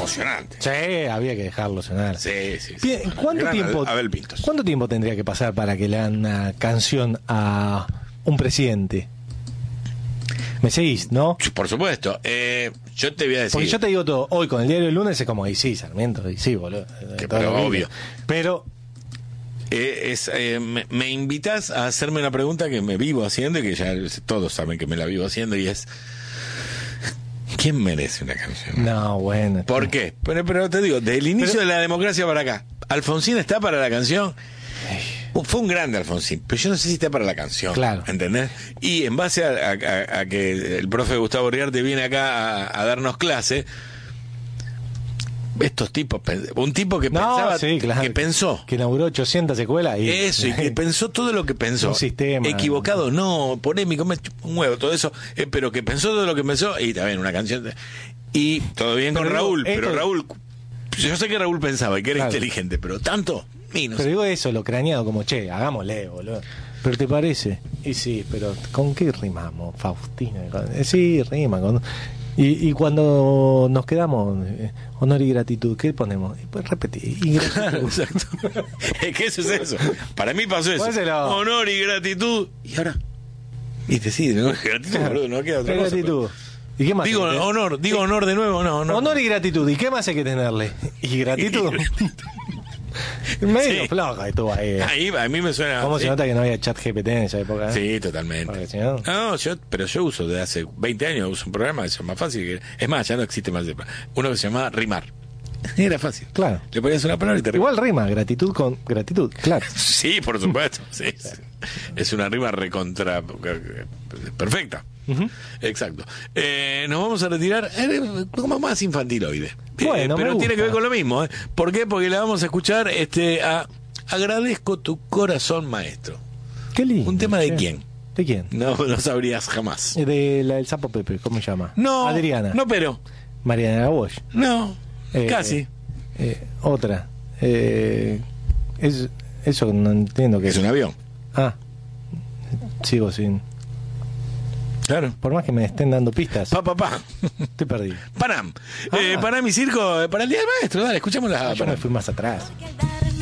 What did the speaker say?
emocionante. Sí, había que dejarlo sonar. Sí, sí. Bien, Abel Pintos. ¿Cuánto tiempo tendría que pasar para que le hagan una canción a un presidente? ¿Me seguís, no? Por supuesto. Yo te voy a decir. Porque yo te digo todo, hoy con el diario del lunes es como, y sí, Sarmiento, y sí, boludo. Pero obvio. Pero... me invitas a hacerme una pregunta que me vivo haciendo y que ya todos saben que me la vivo haciendo, y es: ¿quién merece una canción? No, bueno. ¿Por qué? Pero te digo, desde el inicio de la democracia para acá, ¿Alfonsín está para la canción? Fue un grande Alfonsín, pero yo no sé si está para la canción. Claro. ¿Entendés? Y en base a que el profe Gustavo Riarte viene acá a darnos clase, estos tipos, un tipo que pensaba, sí, claro, que pensó, que inauguró 800 escuelas y eso, y que pensó todo lo que pensó, un sistema equivocado, no, polémico, me chupa un huevo, todo eso, pero que pensó todo lo que pensó, y también una canción y todo bien con Raúl, pero Raúl, yo sé que Raúl pensaba y que era inteligente, pero tanto, y no pero sé. digo eso, lo craneado, como, che, hagámosle, boludo. ¿Pero te parece? Y sí, pero ¿con qué rimamos, Faustina? Sí, rima con... Y cuando nos quedamos, honor y gratitud, ¿qué ponemos? Pues repetir, y gratitud. Exacto. Es que eso es eso. Para mí pasó eso. Pónselo. Honor y gratitud. Y ahora, viste, sí, ¿no? Gratitud, Claro. boludo, no queda otra cosa. Gratitud. ¿Y qué más? Digo honor, honor de nuevo, no. Honor y gratitud. ¿Y qué más hay que tenerle? ¿Y gratitud? Medio Sí. floja estuvo ahí. Ahí a mí me suena. ¿Cómo sí. se nota que no había chat GPT en esa época? Sí, totalmente. Porque si no... No, pero yo uso desde hace 20 años, uso un programa que es más fácil. Es más, ya no existe más. Uno que se llama Rimar. Era fácil. Claro. Le ponías una palabra y te Igual rima, gratitud con gratitud, claro. Sí, por supuesto. Sí, sí. Es una rima recontra perfecta. Exacto. Nos vamos a retirar como más infantiloide. Bueno, pero me tiene que ver gusta. con lo mismo. ¿Por qué? Porque la vamos a escuchar a Agradezco tu corazón, maestro. Qué lindo. ¿Un tema de che. quién? ¿De quién? No sabrías jamás. De la del Sapo Pepe, ¿cómo se llama? No. Adriana. No, pero. Mariana Bosch. No. Casi. Otra. Eso no entiendo qué Es un avión. Ah. Sigo sin... Claro. Por más que me estén dando pistas. Pa. Estoy perdido. Panam. Ah. Panam y circo para el Día del Maestro. Dale, escuchamos la Yo me fui más atrás.